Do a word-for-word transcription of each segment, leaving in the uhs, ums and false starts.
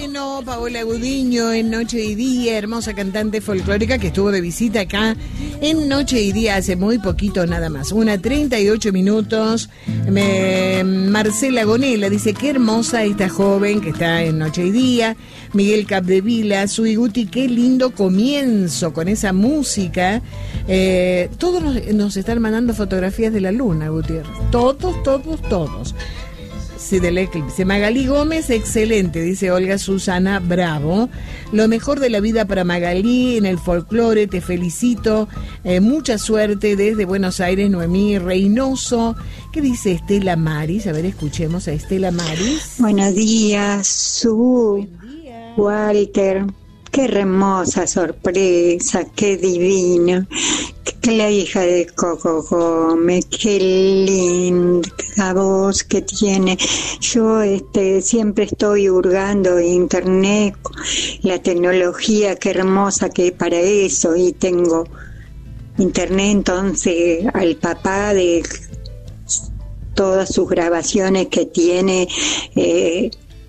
que no, Paola Gudiño en Noche y Día, hermosa cantante folclórica que estuvo de visita acá en Noche y Día hace muy poquito nada más. Una treinta y ocho minutos. Me, Marcela Gonela dice, qué hermosa esta joven que está en Noche y Día. Miguel Capdevila, Sui Guti, qué lindo comienzo con esa música. Eh, todos nos, nos están mandando fotografías de la luna, Gutiérrez. Todos, todos, todos. Sí, del eclipse. Magalí Gómez, excelente, dice Olga Susana Bravo. Lo mejor de la vida para Magalí en el folclore, te felicito. Eh, mucha suerte desde Buenos Aires, Noemí Reynoso. ¿Qué dice Estela Maris? A ver, escuchemos a Estela Maris. Buenos días, Su, Walter. Qué hermosa sorpresa, qué divino. Que la hija de Coco Gómez, qué linda voz que tiene. Yo este siempre estoy hurgando en internet, la tecnología, qué hermosa que es para eso, y tengo internet, entonces al papá de todas sus grabaciones que tiene, eh,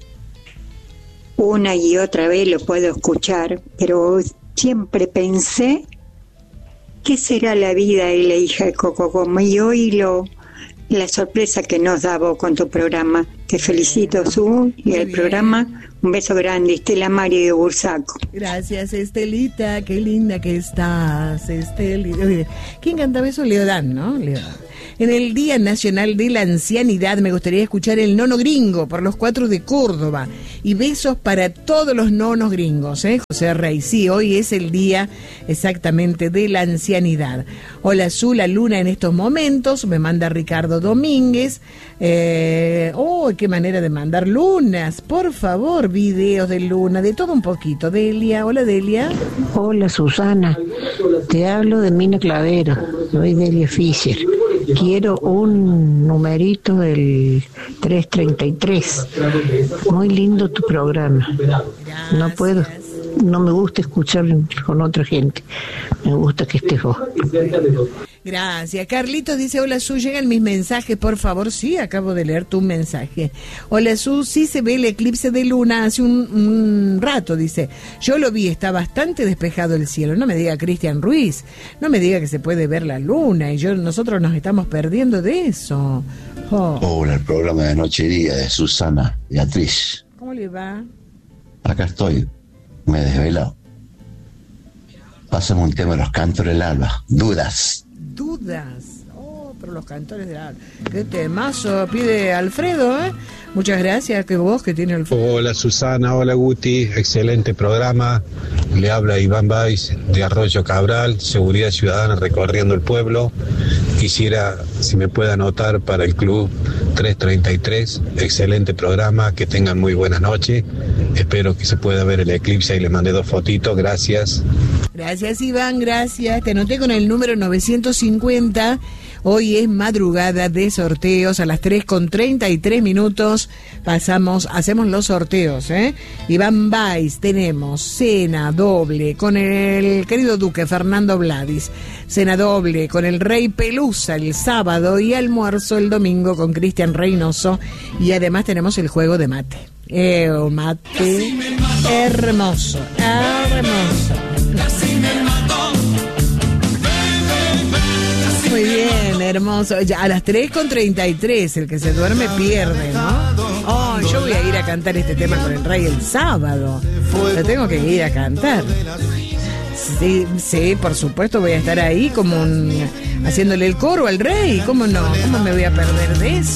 una y otra vez lo puedo escuchar, pero siempre pensé ¿qué será la vida de la hija de Coco Gómez? Y hoy lo, la sorpresa que nos da vos con tu programa. Te felicito, Su, y el programa. Un beso grande, Estela Mari de Bursaco. Gracias, Estelita, qué linda que estás, Estelita. ¿Quién cantaba eso? Leodán, ¿no? Leodán. En el Día Nacional de la Ancianidad me gustaría escuchar el nono gringo por los cuatro de Córdoba. Y besos para todos los nonos gringos, ¿eh? José Rey, sí, hoy es el día exactamente de la ancianidad. Hola, Su, la luna en estos momentos, me manda Ricardo Domínguez. Eh, oh, qué manera de mandar lunas, por favor, videos de luna, de todo un poquito. Delia, hola Delia. Hola Susana, te hablo de Mina Clavero, soy Delia Fischer. Quiero un numerito del trescientos treinta y tres. Muy lindo tu programa. Gracias. No puedo, no me gusta escuchar con otra gente. Me gusta que estés vos. Gracias. Carlitos dice, hola Su, llegan mis mensajes, por favor. Sí, acabo de leer tu mensaje. Hola Su, sí se ve el eclipse de luna hace un, un rato, dice. Yo lo vi, está bastante despejado el cielo. No me diga Cristian Ruiz, no me diga que se puede ver la luna y yo nosotros nos estamos perdiendo de eso. Oh. Hola, el programa de Noche y Día de Susana Beatriz. ¿Cómo le va? Acá estoy, me he desvelado. Pásame un tema de los cantores del alba, Dudas. Dudas. Oh, pero los cantores de la... Qué temazo pide Alfredo, ¿eh? Muchas gracias, que vos que tiene Alfredo. Hola Susana, hola Guti, excelente programa. Le habla Iván Bais de Arroyo Cabral, Seguridad Ciudadana recorriendo el pueblo. Quisiera, si me puede anotar para el club trescientos treinta y tres, excelente programa, que tengan muy buenas noches. Espero que se pueda ver el eclipse y le mandé dos fotitos, gracias. Gracias Iván, gracias. Te anoté con el número novecientos cincuenta. Hoy es madrugada de sorteos a las tres con treinta y tres minutos. Pasamos, hacemos los sorteos, ¿eh? Iván Bais, tenemos cena doble con el querido Duque Fernando Vladis. Cena doble con el Rey Pelusa el sábado y almuerzo el domingo con Cristian Reynoso. Y además tenemos el juego de mate. Eh, mate hermoso, hermoso. Muy bien, hermoso. Ya a las tres con treinta y tres, el que se duerme pierde, ¿no? Oh, yo voy a ir a cantar este tema con el Rey el sábado. Lo tengo que ir a cantar. Sí, sí, por supuesto voy a estar ahí como un, haciéndole el coro al Rey. ¿Cómo no? ¿Cómo me voy a perder de eso?